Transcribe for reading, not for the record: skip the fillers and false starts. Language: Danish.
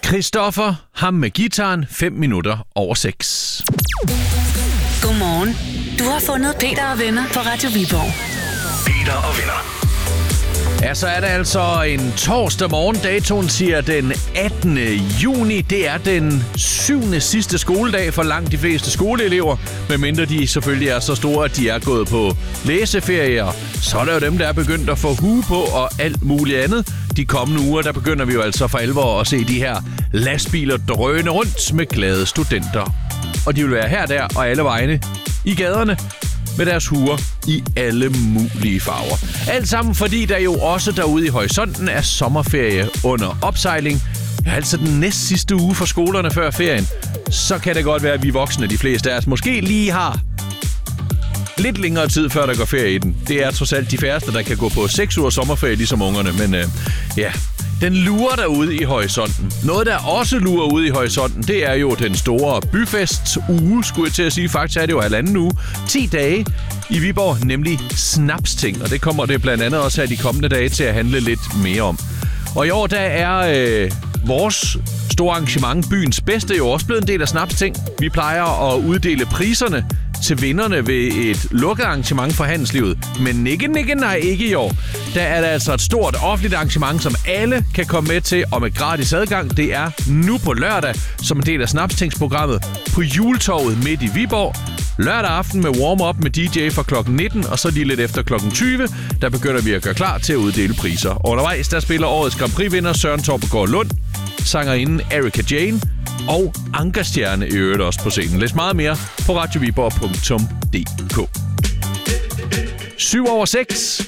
Christoffer, ham med gitaren, 5 minutter over 6. Godmorgen. Du har fundet Peter og venner på Radio Viborg. Peter og venner. Ja, så er det altså en torsdag morgen. Datoen siger den 18. juni. Det er den 7. sidste skoledag for langt de fleste skoleelever. Medmindre de selvfølgelig er så store, at de er gået på læseferier. Så er der jo dem, der er begyndt at få hue på og alt muligt andet. De kommende uger, der begynder vi jo altså for alvor at se de her lastbiler drøne rundt med glade studenter. Og de vil være her, der og alle vegne i gaderne med deres huer i alle mulige farver. Alt sammen, fordi der jo også derude i horisonten er sommerferie under opsejling. Altså den næst sidste uge for skolerne før ferien. Så kan det godt være, at vi voksne, de fleste af os, måske lige har lidt længere tid, før der går ferie i den. Det er trods alt de færreste, der kan gå på 6 ugers sommerferie, ligesom ungerne. Men ja, den lurer derude i horisonten. Noget, der også lurer ude i horisonten, det er jo den store byfest-uge, skulle jeg til at sige. Faktisk er det jo 1,5 uge. 10 dage i Viborg, nemlig Snapsting. Og det kommer det blandt andet også her de kommende dage til at handle lidt mere om. Og i år, der er vores store arrangement, byens bedste, jo også blevet en del af Snapsting. Vi plejer at uddele priserne til vinderne ved et lukket arrangement for handelslivet. Men ikke i år. Der er der altså et stort offentligt arrangement, som alle kan komme med til, og med gratis adgang. Det er nu på lørdag, som en del af Snapstingsprogrammet på Juletorvet midt i Viborg. Lørdag aften med warm-up med DJ fra kl. 19, og så lige lidt efter kl. 20, der begynder vi at gøre klar til at uddele priser. Undervejs, der spiller årets Grand Prix-vinder Søren Torpegaard Lund, sangerinden Erika Jane og Ankerstjerne i øvrigt også på scenen. Læs meget mere på radioviborg.dk. 7 over 6.